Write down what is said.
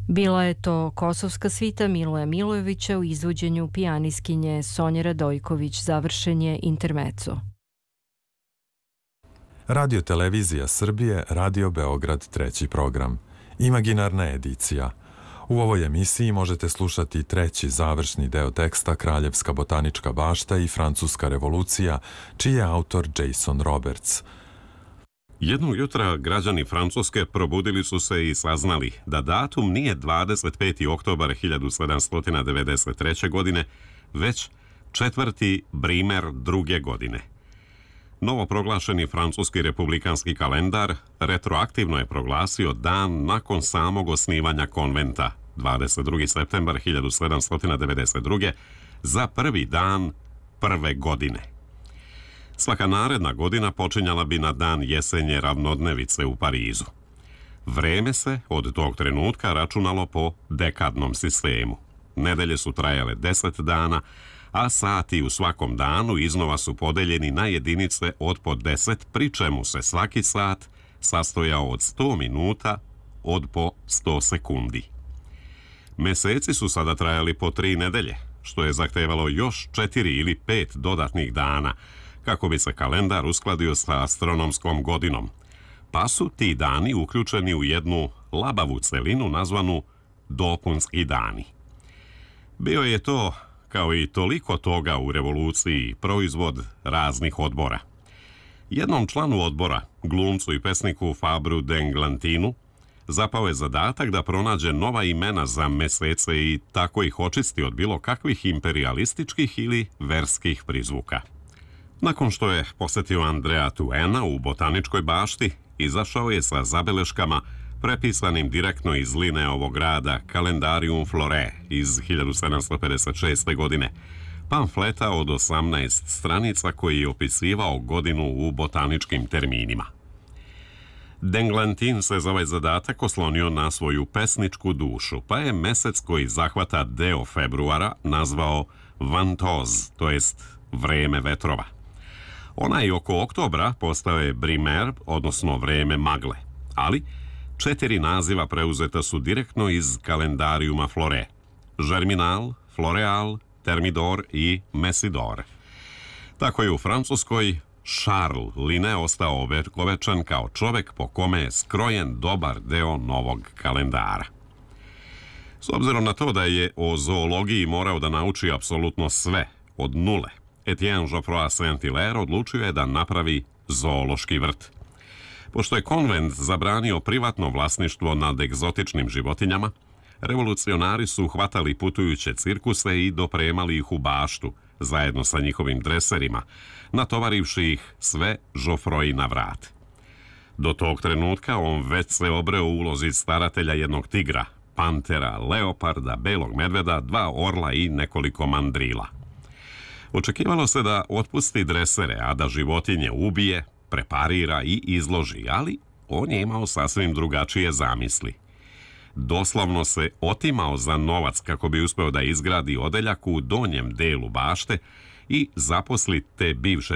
Bila je to kosovska svita Miloja Milojevića u izvođenju pijaniskinje Sonje Radojković, završen je intermezzo. Radio Televizija Srbije, Radio Beograd, treći program. Imaginarna edicija. U ovoj emisiji možete slušati treći završni deo teksta Kraljevska botanička bašta i Francuska revolucija, čiji je autor Jason Roberts. Jednog jutra građani Francuske probudili su se i saznali da datum nije 25. oktobar 1793. godine, već 4. Brimer druge godine. Novoproglašeni francuski republikanski kalendar retroaktivno je proglasio dan nakon samog osnivanja konventa, 22. septembar 1792. za prvi dan prve godine. Svaka naredna godina počinjala bi na dan jesenje ravnodnevice u Parizu. Vreme se od tog trenutka računalo po dekadnom sistemu. Nedelje su trajale 10 dana, a sati u svakom danu iznova su podeljeni na jedinice od po 10, pri čemu se svaki sat sastojao od 100 minuta od po 100 sekundi. Meseci su sada trajali po 3 nedelje, što je zahtevalo još 4 ili 5 dodatnih dana, kako bi se kalendar uskladio sa astronomskom godinom, pa su ti dani uključeni u jednu labavu celinu nazvanu dopunski dani. Bio je to, kao i toliko toga u revoluciji, proizvod raznih odbora. Jednom članu odbora, glumcu i pesniku Fabru d'Englantinu, zapao je zadatak da pronađe nova imena za mesece i tako ih očisti od bilo kakvih imperialističkih ili verskih prizvuka. Nakon što je posetio Andrea Tuena u botaničkoj bašti, izašao je sa zabeleškama prepisanim direktno iz Linneovog rada Calendarium Flore iz 1756. godine, pamfleta od 18 stranica koji je opisivao godinu u botaničkim terminima. D'Englantin se za ovaj zadatak oslonio na svoju pesničku dušu, pa je mesec koji zahvata deo februara nazvao Ventose, to jest vreme vetrova. Onaj oko oktobra postao je Brimer, odnosno vreme magle, ali 4 naziva preuzeta su direktno iz Calendariuma Flore: Germinal, Floreal, Thermidor i Messidor. Tako je u Francuskoj Charles Linné ostao ovekovečan kao čovek po kome je skrojen dobar deo novog kalendara. S obzirom na to da je o zoologiji morao da nauči apsolutno sve, od nule, Etienne Geoffroy Saint-Hilaire odlučio je da napravi zoološki vrt. Pošto je konvent zabranio privatno vlasništvo nad egzotičnim životinjama, revolucionari su hvatali putujuće cirkuse i dopremali ih u baštu, zajedno sa njihovim dreserima, natovarivši ih sve Geoffroy na vrat. Do tog trenutka on već se obreo u ulozi staratelja jednog tigra, pantera, leoparda, belog medveda, 2 orla i nekoliko mandrila. Očekivalo se da otpusti dresere, a da životinje ubije, preparira i izloži, ali on je imao sasvim drugačije zamisli. Doslovno se otimao za novac kako bi uspeo da izgradi odeljak u donjem delu bašte i zaposli te bivše